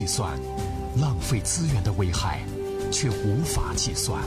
计算浪费资源的危害，却无法计算。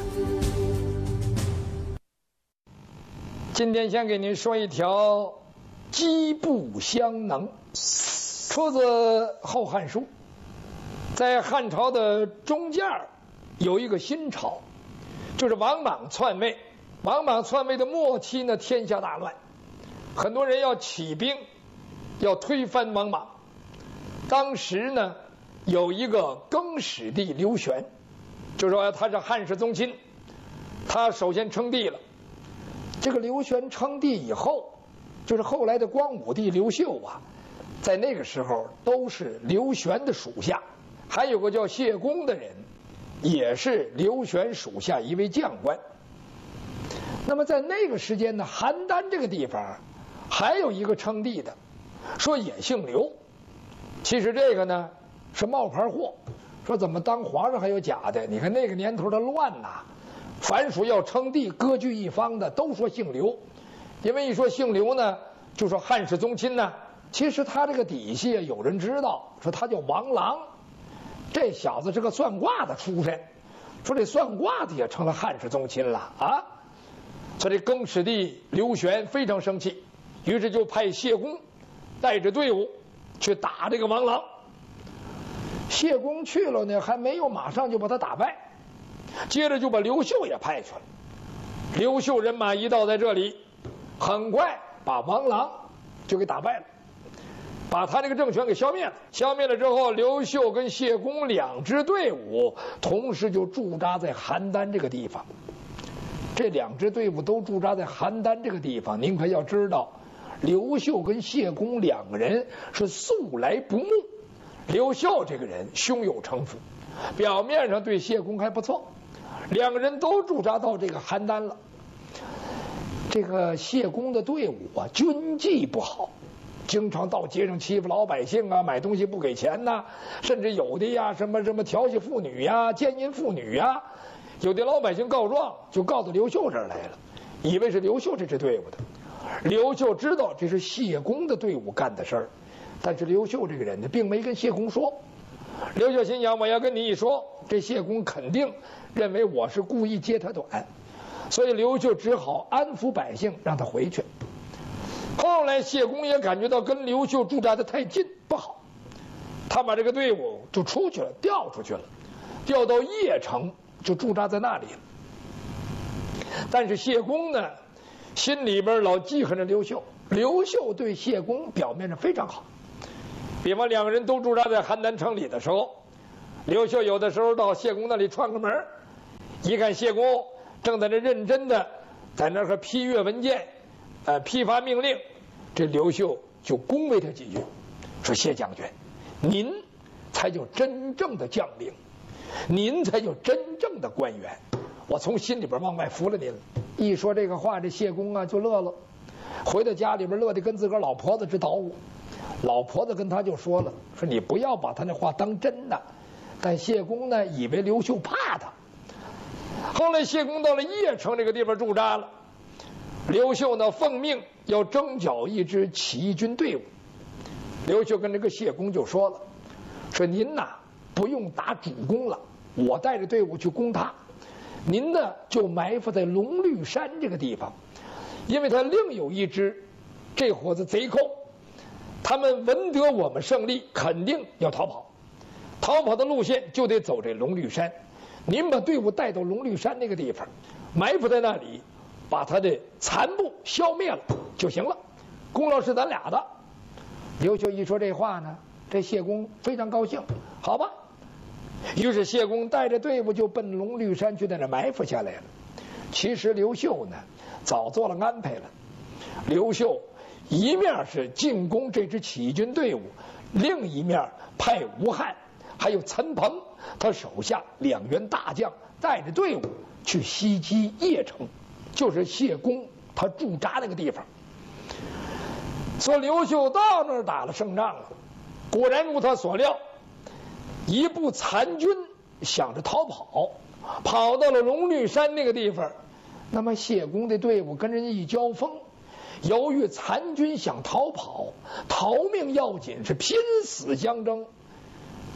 今天先给您说一条机不相能，出自《后汉书》。在汉朝的中间有一个新朝，就是王莽篡位。王莽篡位的末期呢，天下大乱，很多人要起兵，要推翻王莽。当时呢，有一个更始帝刘玄，就说他是汉室宗亲，他首先称帝了。这个刘玄称帝以后，就是后来的光武帝刘秀啊，在那个时候都是刘玄的属下。还有个叫谢公的人，也是刘玄属下一位将官。那么在那个时间呢，邯郸这个地方还有一个称帝的，说也姓刘。其实这个呢是冒牌货，说怎么当皇上还有假的？你看那个年头的乱呐，凡属要称帝割据一方的都说姓刘，因为一说姓刘呢，就说汉室宗亲呢。其实他这个底下有人知道，说他叫王朗，这小子是个算卦的出身，说这算卦的也成了汉室宗亲了啊。所以这更始帝刘玄非常生气，于是就派谢公带着队伍去打这个王朗。谢公去了呢，还没有马上就把他打败，接着就把刘秀也派去了。刘秀人马一到在这里，很快把王朗就给打败了，把他这个政权给消灭了。消灭了之后，刘秀跟谢公两支队伍同时就驻扎在邯郸这个地方。这两支队伍都驻扎在邯郸这个地方，您可要知道，刘秀跟谢公两个人是素来不睦。刘秀这个人胸有城府，表面上对谢公还不错，两个人都驻扎到这个邯郸了。这个谢公的队伍啊，军纪不好，经常到街上欺负老百姓啊，买东西不给钱呐，甚至有的呀什么调戏妇女呀，奸淫妇女呀。有的老百姓告状，就告到刘秀这儿来了，以为是刘秀这支队伍的。刘秀知道这是谢公的队伍干的事儿，但是刘秀这个人呢，并没跟谢公说。刘秀心想，我要跟你一说，这谢公肯定认为我是故意揭他短，所以刘秀只好安抚百姓，让他回去。后来谢公也感觉到跟刘秀驻扎的太近不好，他把这个队伍就出去了，调出去了，调到邺城，就驻扎在那里了。但是谢公呢，心里边老记恨着刘秀。刘秀对谢公表面上非常好，比方两个人都驻扎在邯郸城里的时候，刘秀有的时候到谢公那里串个门，一看谢公正在那认真的在那和批阅文件，批发命令，这刘秀就恭维他几句，说谢将军，您才叫真正的将领，您才叫真正的官员，我从心里边往外服了您了。一说这个话，这谢公啊就乐了，回到家里边乐得跟自个儿老婆子直捣鼓。老婆子跟他就说了，说你不要把他那话当真的。但谢公呢，以为刘秀怕他。后来谢公到了邺城这个地方驻扎了，刘秀呢奉命要征剿一支起义军队伍。刘秀跟这个谢公就说了，说您呐不用打主攻了，我带着队伍去攻他，您呢就埋伏在龙绿山这个地方，因为他另有一支这伙子贼寇，他们闻得我们胜利，肯定要逃跑，逃跑的路线就得走这龙绿山，您把队伍带到龙绿山那个地方，埋伏在那里，把他的残部消灭了就行了，功劳是咱俩的。刘秀一说这话呢，这谢公非常高兴，好吧。于是谢公带着队伍就奔龙绿山去，在那埋伏下来了。其实刘秀呢早做了安排了，刘秀一面是进攻这支起义军队伍，另一面派吴汉还有陈鹏他手下2员大将带着队伍去袭击邺城，就是谢公他驻扎那个地方。说刘秀到那儿打了胜仗了，果然如他所料，一部残军想着逃跑，跑到了龙绿山那个地方。那么谢公的队伍跟人家一交锋，由于残军想逃跑，逃命要紧，是拼死相争，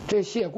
这谢